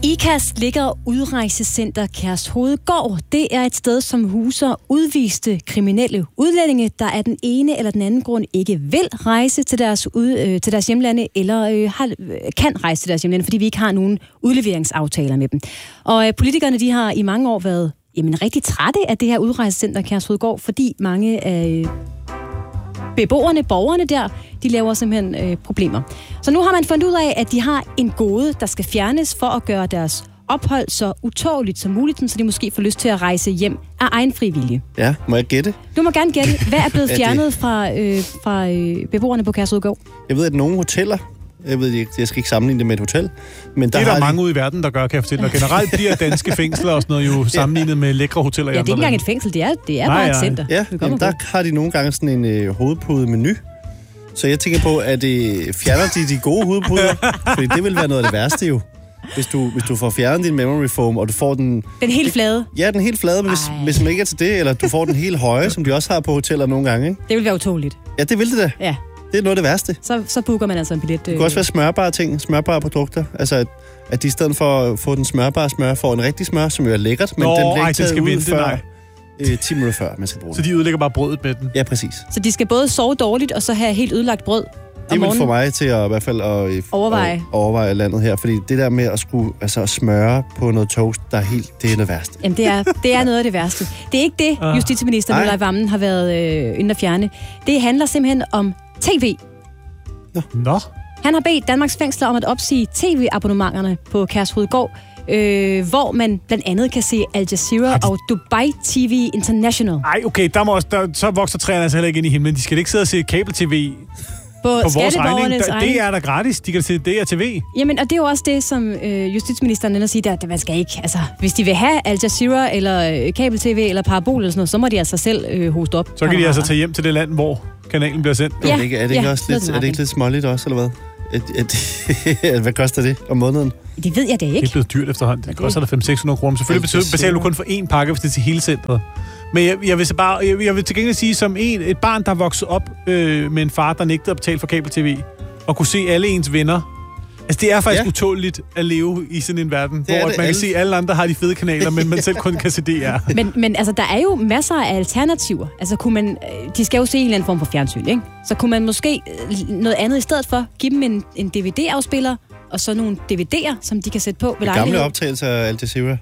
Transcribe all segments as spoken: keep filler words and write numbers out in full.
IKAST ligger udrejsecenter Kærshovedgård. Det er et sted, som huser udviste kriminelle udlændinge, der af den ene eller den anden grund ikke vil rejse til deres, ud, øh, til deres hjemlande, eller øh, har, kan rejse til deres hjemlande, fordi vi ikke har nogen udleveringsaftaler med dem. Og øh, politikerne de har i mange år været jamen, rigtig trætte af det her udrejsecenter Kærshovedgård, fordi mange af beboerne, borgerne der, de laver simpelthen øh, problemer. Så nu har man fundet ud af, at de har en gåde, der skal fjernes for at gøre deres ophold så utåligt som muligt, så de måske får lyst til at rejse hjem af egen frivillige. Ja, må jeg gætte? Du må gerne gætte. Hvad er blevet fjernet fra, øh, fra øh, beboerne på Kærshovedgård? Jeg ved, at nogle hoteller, jeg ved ikke, jeg skal ikke sammenligne det med et hotel, men der det er der har mange de... ude i verden, der gør, kan jeg fortælle. Og generelt bliver danske fængsler og sådan noget jo sammenlignet med lækre hoteller. Ja, det er ikke engang et fængsel, det er, det er nej, bare et nej. center. Ja, jamen, der har de nogle gange sådan en øh, hovedpudemenu. Så jeg tænker på, at øh, fjerner de de gode hovedpuder? Fordi det vil være noget af det værste jo. Hvis du, hvis du får fjernet din memory foam, og du får den... Den helt flade? Ja, den helt flade, men hvis, hvis man ikke er til det, eller du får den helt høje, som de også har på hoteller nogle gange, ikke? Det vil være utåligt. Ja, det vil det da. Ja. Det er noget af det værste. Så, så booker man altså en billet. Øh... Det kan også være smørbare ting, smørbare produkter. Altså, at, at de i stedet for at få den smørbare smør, får en rigtig smør, som jo er lækkert, men Nå, den bliver ej, ikke taget skal ud vente, før øh, ti minutter før, man skal bruge Så de udlægger bare brødet med den? Ja, præcis. Så de skal både sove dårligt, og så have helt ødelagt brød. Det vil få mig til at i hvert fald at, overveje. at overveje landet her, fordi det der med at skulle altså at smøre på noget toast, der er helt det er det værste. Jamen det er det er noget af det værste. Det er ikke det ah. justitsminister Nicolai Wammen har været øh, inde at fjerne. Det handler simpelthen om tv. Nå. Nå. Han har bedt Danmarks fængsler om at opsige tv-abonnementerne på Kærshovedgård, øh, hvor man blandt andet kan se Al Jazeera de... og Dubai T V International. Ej, okay, der må også, der, så vokser træerne altså heller ikke ind i himlen. De skal ikke sidde og se kabel-tv på, på vores regning. Der, regning. det er da gratis. De kan se D R T V. Jamen, og det er jo også det, som øh, justitsministeren ender siger, at man skal ikke. Altså, hvis de vil have Al Jazeera, eller øh, kabel-tv, eller parabol, eller sådan noget, så må de altså selv øh, hoste op. Så kan de altså tage hjem til det land, hvor kanalen bliver sendt. Ja, er det ikke, er det ikke ja, også lidt, er det ikke lidt småligt også, eller hvad? Et, et, hvad koster det om måneden? Det ved jeg da ikke. Det er blevet dyrt efterhånden. Det koster da fem til seks hundrede kroner. Selvfølgelig betaler, betaler du kun for én pakke, hvis det er til hele centret. Men jeg, jeg vil så bare, jeg, jeg vil til gengæld sige, som en, et barn, der er vokset op øh, med en far, der nægtede at betale for kabel-tv, og kunne se alle ens venner. Altså, det er faktisk ja. utåligt at leve i sådan en verden, det hvor man kan alle. se, at alle andre har de fede kanaler, men man selv kun kan se D R. Men, men altså, der er jo masser af alternativer. Altså, kunne man, de skal jo se en eller anden form for fjernsyn, ikke? Så kunne man måske noget andet i stedet for give dem en, en D V D-afspiller, og så nogle D V D'er, som de kan sætte på ved lejlighed. Gamle optagelser af Al Jazeera.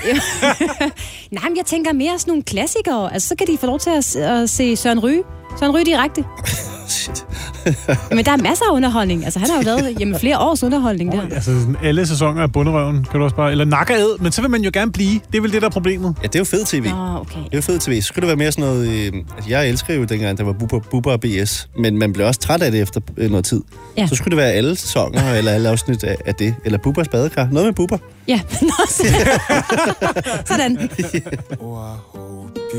Nej, men jeg tænker mere sådan nogle klassikere. Altså, så kan de få lov til at, at se Søren Ryge. Søren Ryge direkte. Shit. Men der er masser af underholdning. Altså, han har jo lavet jamen, flere års underholdning der. Oh, altså, sådan alle sæsoner af Bunderøven, kan du også bare... Eller Nakkeæd, men så vil man jo gerne blive. Det er vel det, der er problemet. Ja, det er jo fed tv. Oh, okay. Det er jo fed tv. Så skulle det være mere sådan noget... Øh, altså, jeg elsker jo dengang, der var Bubber, Bubber og B S. Men man blev også træt af det efter øh, noget tid. Ja. Så skulle det være alle sæsoner, eller alle afsnit af, af det. Eller Bubbers badekar. Noget med Bubber. Ja, sådan.